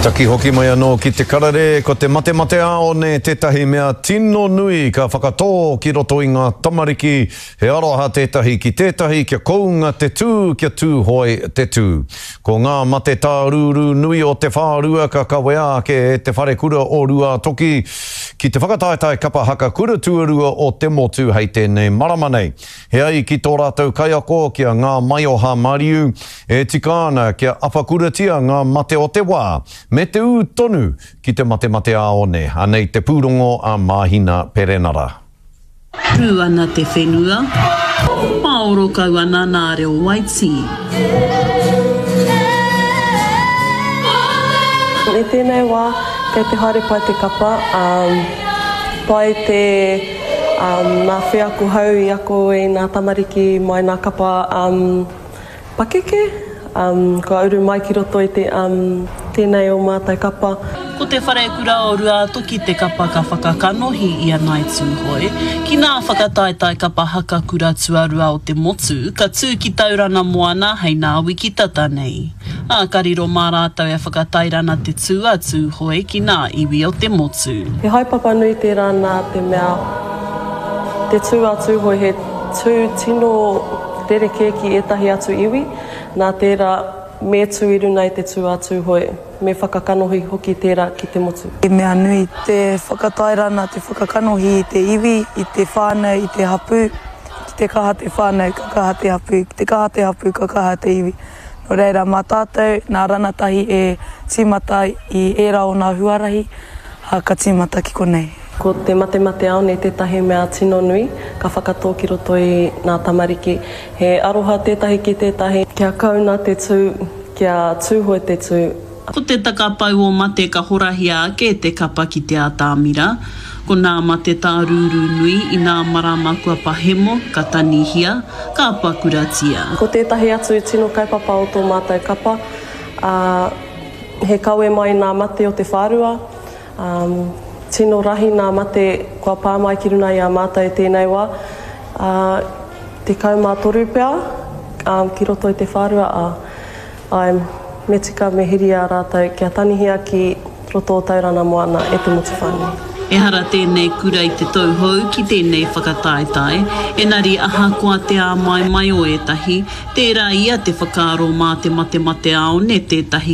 Taki hoki mai anō ki te karare, ko te mate ao ne tētahi mea tino nui ka whakatō ki roto i ngā tamariki, he aroha tētahi ki tētahi, kia kounga te tū, kia tū hoi te tū. Ko ngā mate tā rūru nui o te whārua ka kawea ke te whare kura o rua toki, ki te whakataetai kapa haka kura tuarua o te motu hei tēnei marama nei. He ai ki tō rātou kaiako kia ngā mai o ha mariu, e tikāna kia apakuratia ngā mate o te wā, me te ū tonu ki te mate aone, anei te pūrongo a Mahina Perenara. Pū ana te whenua, paoro kau ana nā reo waiti. E tēnei wā, kei te haere pai te kapa, pai te nā whiaku hau i ako i nā tamariki mai nā kapa pakeke, ko auru mai ki roto i te tēnei o mātai kapa. Ko te whare kura o rua toki te kapa ka whakakanohi i anai tūhoi. Ki nā whakataetai kapa haka kura tuarua o te motu, ka tū ki taurana moana hei nā wiki tata nei. Kariro mā rātau e whakatairana te tū a tūhoi ki nā iwi o te motu. He haipapa nui te rāna te mea, te tū a tūhoi he tū tino rereke ki etahi atu iwi, nā tērā me tū i runa i te tū a tūhoi, me whakakanohi hoki tērā ki te motu. E mea nui te whakatairana, te whakakanohi i te iwi, i te whānau, i te hapu, ki te kaha te whānau, ka kaha te hapu, ki te kaha te hapu, ka kaha te iwi. No reira, mā tātou, nā ranatahi e tīmata i ērā o nā huarahi, ka tīmata ki konei. Ko te mate ao ne tētahi mea tino nui, ka whakatō ki roto i nā tamariki. He aroha tētahi ki tētahi, kia kauna te tū, kia tūhoi te tū. Ko te takapau o mate ka horahia ake te kapa ki te atāmira. Ko nā mate tā rūru nui i nā marama kua pahemo, ka tanihia, ka apakuratia. Ko tētahi atu tino kaipapa o tō mātai kapa, he kaue mai nā mate o te whārua, tino rahi nā mate kua pāmai ki runa i a mātai tēnei wā, te kaumā toru pea, ki roto i te whārua, me tika me hiri a rātou kia tanihia ki roto o taurana moana e te motu whānui. E hara tēnei kura i te tauhou ki tēnei whakataetai, engari aha kua te a mai o etahi, tērā ia te whakaaro mā te mate ao ne tētahi